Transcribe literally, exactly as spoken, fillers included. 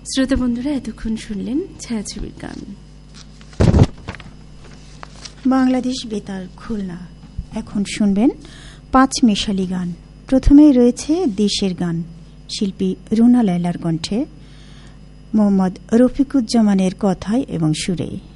শ্রোতা বন্ধুরা, এতক্ষণ শুনলেন ছায়াছবির গান। বাংলাদেশ বেতার খুলনা। এখন শুনবেন পাঁচ মিশালি গান। প্রথমেই রয়েছে দেশের গান, শিল্পী রুনা লায়লার কণ্ঠে, মোহাম্মদ রফিকুজ্জামানের কথায় এবং সুরে।